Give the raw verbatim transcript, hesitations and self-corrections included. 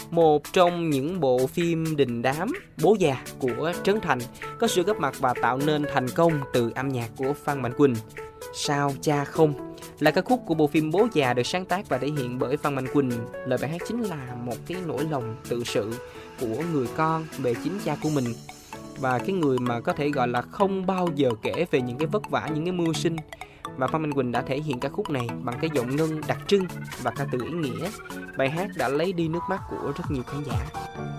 một trong những bộ phim đình đám bố già của Trấn Thành, có sự góp mặt và tạo nên thành công từ âm nhạc của Phan Mạnh Quỳnh. Sao cha không là ca khúc của bộ phim Bố Già được sáng tác và thể hiện bởi Phan Mạnh Quỳnh. Lời bài hát chính là một cái nỗi lòng tự sự của người con về chính cha của mình, và cái người mà có thể gọi là không bao giờ kể về những cái vất vả, những cái mưu sinh. Và Phan Mạnh Quỳnh đã thể hiện ca khúc này bằng cái giọng ngân đặc trưng và ca từ ý nghĩa. Bài hát đã lấy đi nước mắt của rất nhiều khán giả.